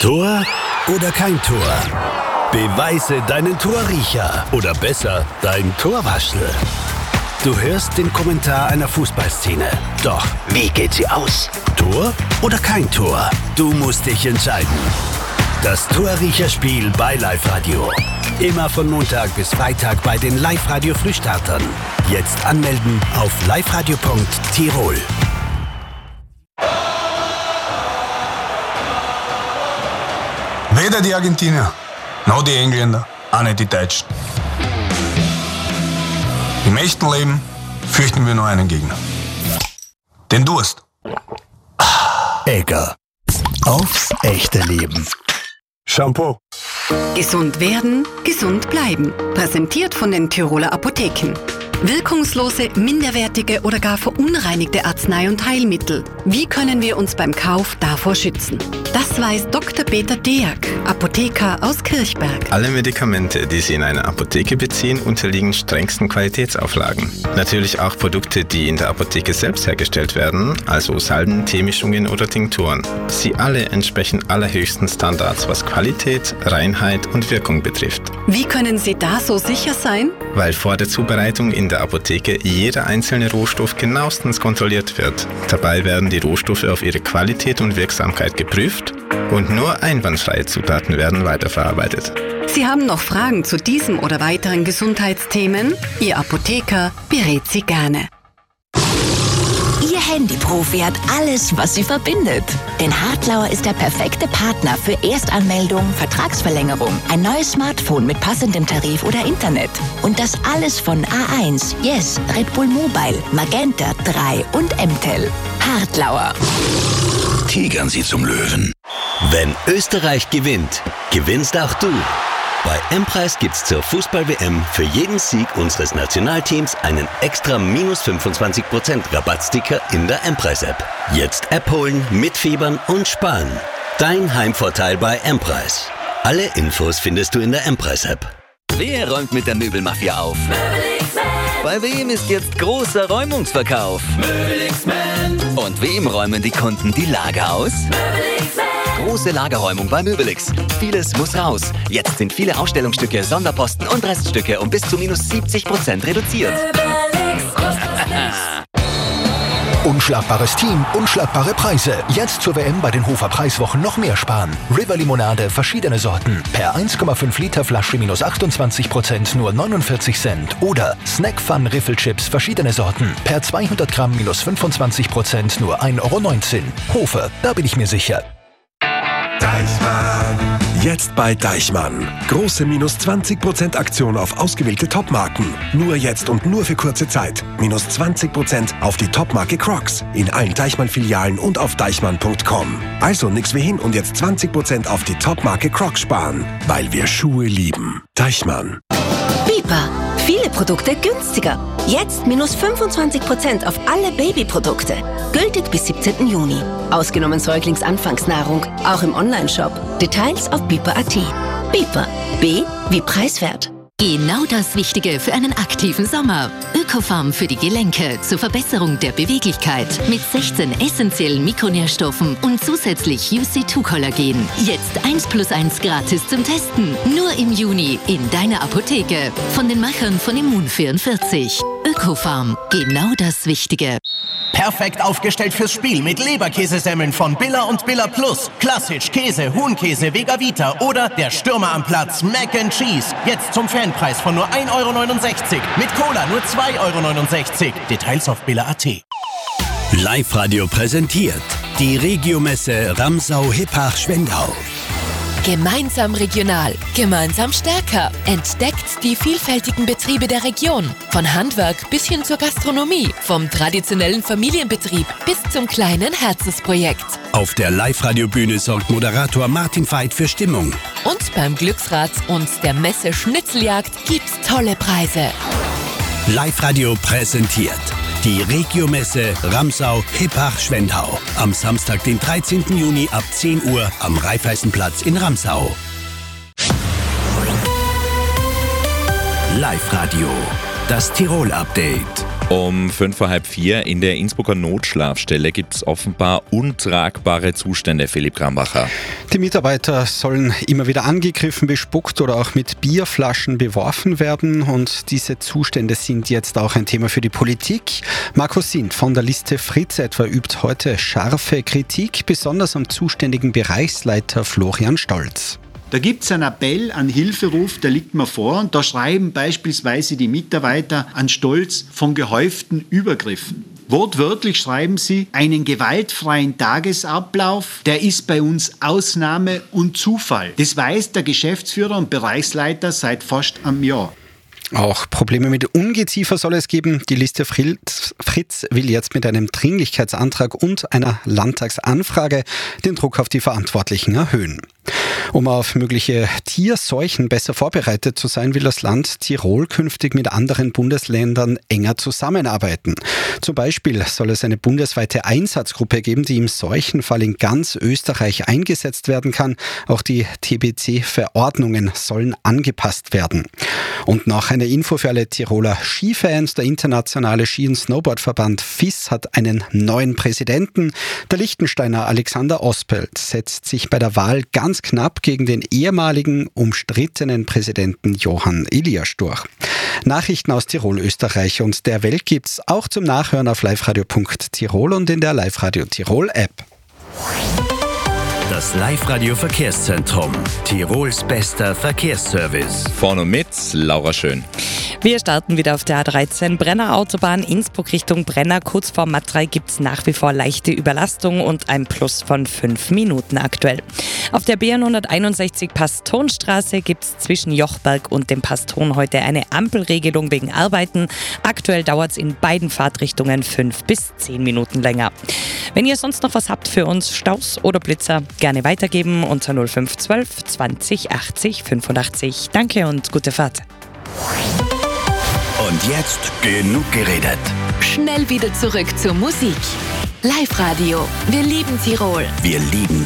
Tor oder kein Tor? Beweise deinen Torriecher oder besser, dein Torwaschel. Du hörst den Kommentar einer Fußballszene. Doch wie geht sie aus? Tor oder kein Tor? Du musst dich entscheiden. Das Torriecherspiel bei Live-Radio. Immer von Montag bis Freitag bei den Live-Radio-Frühstartern. Jetzt anmelden auf liveradio.tirol. Weder die Argentinier, noch die Engländer, auch nicht die Deutschen. Im echten Leben fürchten wir nur einen Gegner. Den Durst. Egger. Aufs echte Leben. Shampoo. Gesund werden, gesund bleiben. Präsentiert von den Tiroler Apotheken. Wirkungslose, minderwertige oder gar verunreinigte Arznei- und Heilmittel. Wie können wir uns beim Kauf davor schützen? Das weiß Dr. Peter Deak, Apotheker aus Kirchberg. Alle Medikamente, die Sie in einer Apotheke beziehen, unterliegen strengsten Qualitätsauflagen. Natürlich auch Produkte, die in der Apotheke selbst hergestellt werden, also Salben, Teemischungen oder Tinkturen. Sie alle entsprechen allerhöchsten Standards, was Qualität, Reinheit und Wirkung betrifft. Wie können Sie da so sicher sein? Weil vor der Zubereitung in der Apotheke jeder einzelne Rohstoff genauestens kontrolliert wird. Dabei werden die Rohstoffe auf ihre Qualität und Wirksamkeit geprüft und nur einwandfreie Zutaten werden weiterverarbeitet. Sie haben noch Fragen zu diesem oder weiteren Gesundheitsthemen? Ihr Apotheker berät Sie gerne. Ihr Handyprofi hat alles, was Sie verbindet. Denn Hartlauer ist der perfekte Partner für Erstanmeldung, Vertragsverlängerung, ein neues Smartphone mit passendem Tarif oder Internet. Und das alles von A1, Yes, Red Bull Mobile, Magenta 3 und M-Tel. Hartlauer. Tigern Sie zum Löwen. Wenn Österreich gewinnt, gewinnst auch du. Bei M-Preis gibt's zur Fußball-WM für jeden Sieg unseres Nationalteams einen extra minus 25% Rabattsticker in der M-Preis-App. Jetzt App holen, mitfiebern und sparen. Dein Heimvorteil bei M-Preis. Alle Infos findest du in der M-Preis-App. Wer räumt mit der Möbelmafia auf? Bei wem ist jetzt großer Räumungsverkauf? Und wem räumen die Kunden die Lager aus? Große Lagerräumung bei Möbelix. Vieles muss raus. Jetzt sind viele Ausstellungsstücke, Sonderposten und Reststücke um bis zu minus 70% reduziert. Unschlagbares Team, unschlagbare Preise. Jetzt zur WM bei den Hofer Preiswochen noch mehr sparen. River Limonade, verschiedene Sorten. Per 1,5 Liter Flasche minus 28%, nur 49 Cent. Oder Snack Fun Riffelchips, verschiedene Sorten. Per 200 Gramm minus 25%, nur 1,19 Euro. Hofer, da bin ich mir sicher. Deichmann. Jetzt bei Deichmann. Große minus 20% Aktion auf ausgewählte Topmarken. Nur jetzt und nur für kurze Zeit. Minus 20% auf die Topmarke Crocs. In allen Deichmann-Filialen und auf deichmann.com. Also nix wie hin und jetzt 20% auf die Topmarke Crocs sparen. Weil wir Schuhe lieben. Deichmann. Bipa. Viele Produkte günstiger. Jetzt minus 25% auf alle Babyprodukte. Gültig bis 17. Juni. Ausgenommen Säuglingsanfangsnahrung. Auch im Onlineshop. Details auf bipa.at. Bipa. B wie preiswert. Genau das Wichtige für einen aktiven Sommer. Ökofarm für die Gelenke zur Verbesserung der Beweglichkeit mit 16 essentiellen Mikronährstoffen und zusätzlich UC2-Kollagen. Jetzt 1+1 gratis zum Testen. Nur im Juni in deiner Apotheke. Von den Machern von Immun44. Ökofarm. Genau das Wichtige. Perfekt aufgestellt fürs Spiel mit Leberkäsesemmeln von Billa und Billa Plus. Klassisch, Käse, Huhnkäse, Vega-Vita oder der Stürmer am Platz Mac and Cheese. Jetzt zum Fanpreis von nur 1,69 Euro. Mit Cola nur 2,69 Euro. Details auf Billa.at. Live-Radio präsentiert die Regiomesse Ramsau-Hippach-Schwendau. Gemeinsam regional, gemeinsam stärker. Entdeckt die vielfältigen Betriebe der Region. Von Handwerk bis hin zur Gastronomie. Vom traditionellen Familienbetrieb bis zum kleinen Herzensprojekt. Auf der Live-Radio-Bühne sorgt Moderator Martin Veit für Stimmung. Und beim Glücksrad und der Messe Schnitzeljagd gibt's tolle Preise. Live-Radio präsentiert die Regiomesse Ramsau-Hippach-Schwendau. Am Samstag, den 13. Juni ab 10 Uhr am Raiffeisenplatz in Ramsau. Live-Radio, das Tirol-Update. Um 3:05 in der Innsbrucker Notschlafstelle gibt es offenbar untragbare Zustände, Philipp Krambacher. Die Mitarbeiter sollen immer wieder angegriffen, bespuckt oder auch mit Bierflaschen beworfen werden. Und diese Zustände sind jetzt auch ein Thema für die Politik. Markus Sint von der Liste Fritz etwa übt heute scharfe Kritik, besonders am zuständigen Bereichsleiter Florian Stolz. Da gibt es einen Appell, einen Hilferuf, der liegt mir vor. Und da schreiben beispielsweise die Mitarbeiter an Stolz von gehäuften Übergriffen. Wortwörtlich schreiben sie, einen gewaltfreien Tagesablauf, der ist bei uns Ausnahme und Zufall. Das weiß der Geschäftsführer und Bereichsleiter seit fast einem Jahr. Auch Probleme mit Ungeziefer soll es geben. Die Liste Fritz will jetzt mit einem Dringlichkeitsantrag und einer Landtagsanfrage den Druck auf die Verantwortlichen erhöhen. Um auf mögliche Tierseuchen besser vorbereitet zu sein, will das Land Tirol künftig mit anderen Bundesländern enger zusammenarbeiten. Zum Beispiel soll es eine bundesweite Einsatzgruppe geben, die im Seuchenfall in ganz Österreich eingesetzt werden kann. Auch die TBC-Verordnungen sollen angepasst werden. Und noch eine Info für alle Tiroler Skifans. Der internationale Ski- und Snowboardverband FIS hat einen neuen Präsidenten. Der Liechtensteiner Alexander Ospelt setzt sich bei der Wahl ganz knapp gegen den ehemaligen umstrittenen Präsidenten Johann Elias durch. Nachrichten aus Tirol, Österreich und der Welt gibt's auch zum Nachhören auf liveradio.tirol und in der Live-Radio Tirol App. Das Live-Radio Verkehrszentrum. Tirols bester Verkehrsservice. Vorne und mit Laura Schön. Wir starten wieder auf der A13 Brenner Autobahn Innsbruck Richtung Brenner. Kurz vor Matrei gibt es nach wie vor leichte Überlastung und ein Plus von 5 Minuten aktuell. Auf der B161 Pastonstraße gibt es zwischen Jochberg und dem Paston heute eine Ampelregelung wegen Arbeiten. Aktuell dauert es in beiden Fahrtrichtungen 5 bis 10 Minuten länger. Wenn ihr sonst noch was habt für uns, Staus oder Blitzer, gerne weitergeben unter 0512 20 80 85. Danke und gute Fahrt. Und jetzt genug geredet. Schnell wieder zurück zur Musik. Live-Radio. Wir lieben Tirol. Wir lieben